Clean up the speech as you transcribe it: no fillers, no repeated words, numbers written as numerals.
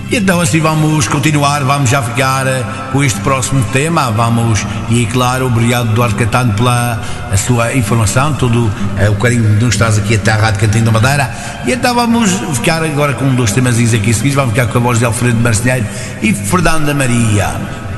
E então assim vamos continuar, vamos já ficar com este próximo tema, e claro, obrigado Eduardo Caetano pela a sua informação, todo o carinho que nos traz aqui até à Rádio Cantinho da Madeira. E então vamos ficar agora com 2 temas aqui seguidos, vamos ficar com a voz de Alfredo Marceneiro e Fernanda Maria.